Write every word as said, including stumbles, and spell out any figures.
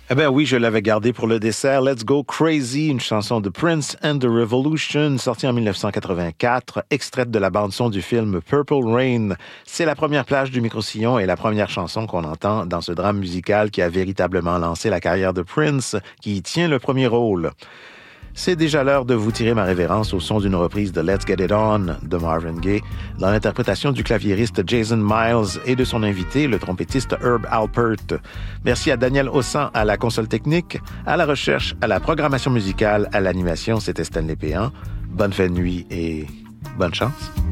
Eh bien oui, je l'avais gardé pour le dessert. Let's Go Crazy, une chanson de Prince and the Revolution, sortie en dix-neuf cent quatre-vingt-quatre, extraite de la bande-son du film Purple Rain. C'est la première plage du micro-sillon et la première chanson qu'on entend dans ce drame musical qui a véritablement lancé la carrière de Prince, qui y tient le premier rôle. C'est déjà l'heure de vous tirer ma révérence au son d'une reprise de Let's Get It On de Marvin Gaye, dans l'interprétation du claviériste Jason Miles et de son invité, le trompettiste Herb Alpert. Merci à Daniel Hossan à la console technique, à la recherche, à la programmation musicale, à l'animation, c'était Stanley Péan. Bonne fin de nuit et bonne chance.